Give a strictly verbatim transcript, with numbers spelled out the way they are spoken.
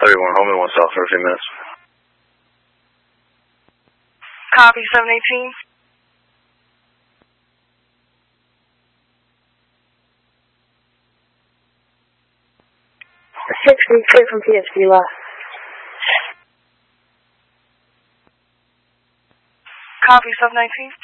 thirty-one, home in one south for a few minutes. Copy, seven eighteen. six three three from P S B left. Copy, seven nineteen.